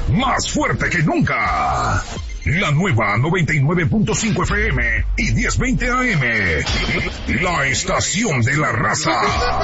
más fuerte que nunca. La nueva 99.5 FM y 1020 AM. La estación de la raza.